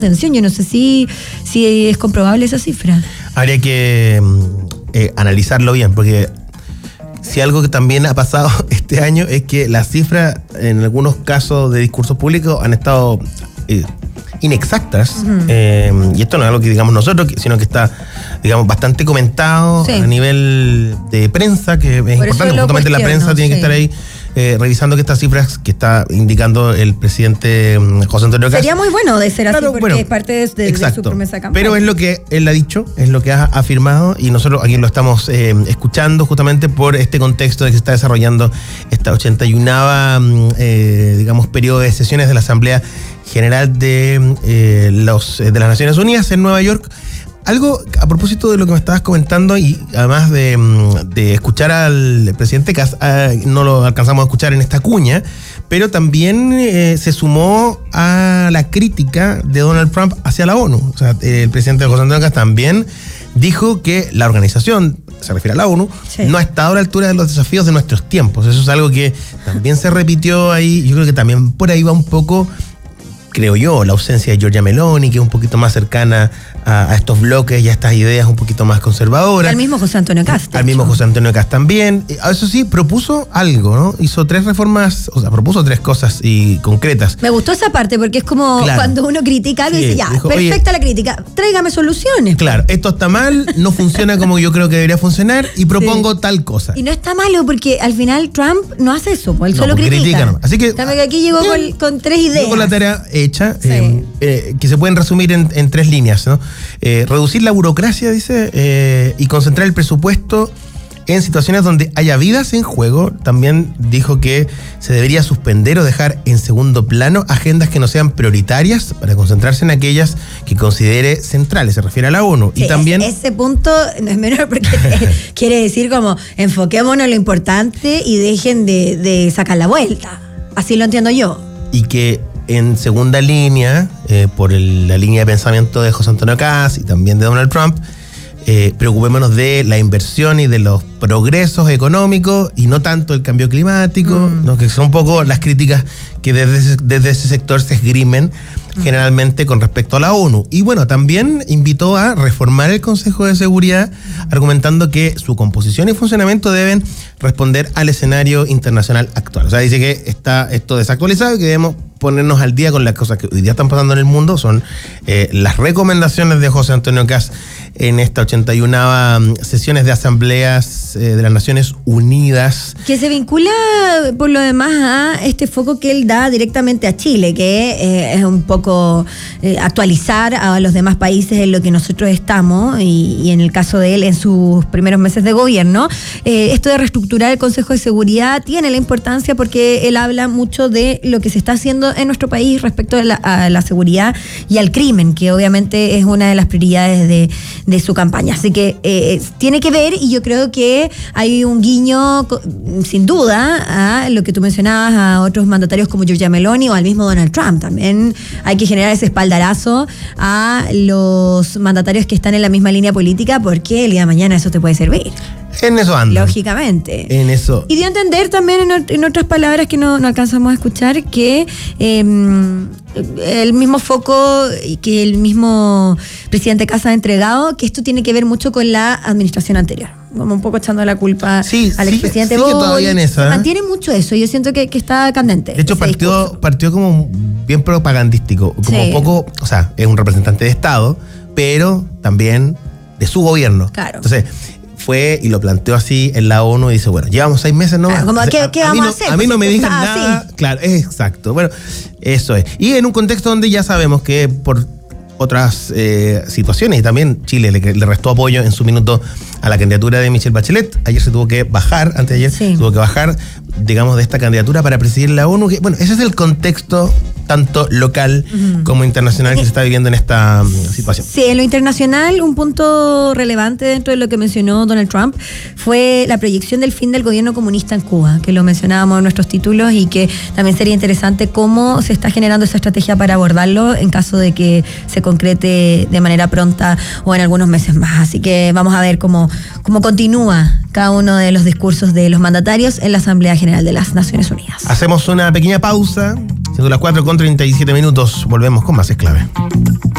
atención. Yo no sé si es comprobable esa cifra. Habría que analizarlo bien, porque si algo que también ha pasado este año es que las cifras en algunos casos de discursos públicos han estado inexactas. Y esto no es algo que digamos nosotros, sino que está, digamos, bastante comentado a nivel de prensa, que es importante. Justamente la prensa tiene que estar ahí revisando que estas cifras que está indicando el presidente José Antonio Kast. Sería muy bueno de ser así, porque es parte de su promesa de campaña. Pero es lo que él ha dicho, es lo que ha afirmado, y nosotros aquí lo estamos escuchando justamente por este contexto de que se está desarrollando esta 81ª, digamos, periodo de sesiones de la Asamblea General de las Naciones Unidas en Nueva York. Algo a propósito de lo que me estabas comentando, y además de escuchar al presidente Kast, no lo alcanzamos a escuchar en esta cuña, pero también se sumó a la crítica de Donald Trump hacia la ONU. O sea, el presidente José Antonio Kast también dijo que la organización, se refiere a la ONU, no ha estado a la altura de los desafíos de nuestros tiempos. Eso es algo que también se repitió ahí. Yo creo que también por ahí va un poco, creo yo, la ausencia de Giorgia Meloni, que es un poquito más cercana a estos bloques y a estas ideas un poquito más conservadoras. Al mismo José Antonio Kast. Al mismo José Antonio Kast también. Eso sí, propuso algo, ¿no? Hizo 3 reformas, o sea, propuso 3 cosas y concretas. Me gustó esa parte, porque es como cuando uno critica algo y dice, dijo, perfecta la crítica, tráigame soluciones. Claro, esto está mal, no funciona como yo creo que debería funcionar, y propongo tal cosa. Y no está malo, porque al final Trump no hace eso, él solo critica. No. Así que aquí llegó con 3 ideas. Con la tarea hecha, que se pueden resumir en 3 líneas, ¿no? Reducir la burocracia, dice, y concentrar el presupuesto en situaciones donde haya vidas en juego. También dijo que se debería suspender o dejar en segundo plano agendas que no sean prioritarias para concentrarse en aquellas que considere centrales. Se refiere a la ONU. Sí, y también ese punto no es menor, porque quiere decir como enfoquémonos en lo importante y dejen de sacar la vuelta. Así lo entiendo yo. Y que en segunda línea, por la línea de pensamiento de José Antonio Kast y también de Donald Trump, preocupémonos de la inversión y de los progresos económicos y no tanto el cambio climático, ¿no? Que son un poco las críticas que desde ese sector se esgrimen generalmente con respecto a la ONU. Y bueno, también invitó a reformar el Consejo de Seguridad, argumentando que su composición y funcionamiento deben responder al escenario internacional actual. O sea, dice que está esto desactualizado y que debemos ponernos al día con las cosas que hoy día están pasando en el mundo. Son las recomendaciones de José Antonio Kast en esta 81ª sesiones de asambleas de las Naciones Unidas. Que se vincula, por lo demás, a este foco que él da directamente a Chile, que es un poco actualizar a los demás países en lo que nosotros estamos, y en el caso de él, en sus primeros meses de gobierno. Esto de reestructurar el Consejo de Seguridad tiene la importancia porque él habla mucho de lo que se está haciendo en nuestro país respecto a la seguridad y al crimen, que obviamente es una de las prioridades de su campaña. Así que tiene que ver, y yo creo que hay un guiño, sin duda, a lo que tú mencionabas, a otros mandatarios como Giorgia Meloni o al mismo Donald Trump. También hay que generar ese espaldarazo a los mandatarios que están en la misma línea política, porque el día de mañana eso te puede servir. En eso anda. Lógicamente. En eso. Y dio a entender también, en otras palabras que no alcanzamos a escuchar, que el mismo foco que el mismo presidente Kast ha entregado, que esto tiene que ver mucho con la administración anterior. Como un poco echando la culpa al expresidente Boy. Todavía en esa, mantiene mucho eso. Yo siento que está candente. De hecho, partió como bien propagandístico. Como un poco, o sea, es un representante de Estado, pero también de su gobierno. Claro. Entonces, fue y lo planteó así en la ONU y dice, bueno, llevamos 6 meses nomás. Como, ¿qué vamos a hacer? A mí no me digan nada. Así. Claro, es exacto. Bueno, eso es. Y en un contexto donde ya sabemos que por otras situaciones, y también Chile le restó apoyo en su minuto a la candidatura de Michelle Bachelet. Ayer se tuvo que bajar, antes de ayer, tuvo que bajar, digamos, de esta candidatura para presidir la ONU. Que, bueno, ese es el contexto tanto local como internacional que se está viviendo en esta situación. Sí, en lo internacional, un punto relevante dentro de lo que mencionó Donald Trump fue la proyección del fin del gobierno comunista en Cuba, que lo mencionábamos en nuestros títulos, y que también sería interesante cómo se está generando esa estrategia para abordarlo en caso de que se concrete de manera pronta o en algunos meses más. Así que vamos a ver cómo continúa cada uno de los discursos de los mandatarios en la Asamblea General de las Naciones Unidas. Hacemos una pequeña pausa Siendo las 4:37, volvemos con más Es Clave.